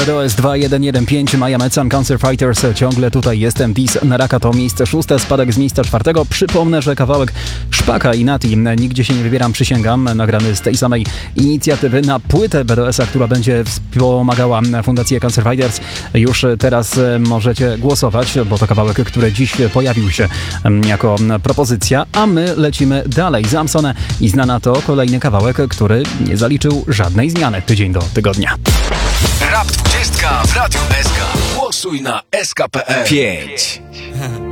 BDOS 2115, Maja Metsan, Cancer Fighters. Ciągle tutaj jestem. Dis Naraka to miejsce 6, spadek z miejsca 4. Przypomnę, że kawałek Szpaka i Nati, Nigdzie się nie wybieram, przysięgam, nagrany z tej samej inicjatywy na płytę BDOS-a, która będzie wspomagała Fundację Cancer Fighters. Już teraz możecie głosować, bo to kawałek, który dziś pojawił się jako propozycja, a my lecimy dalej. Zamsone i Znana to kolejny kawałek, który nie zaliczył żadnej zmiany tydzień do tygodnia. Rap 20 w Radiu SK. Głosuj na SK.pl 5.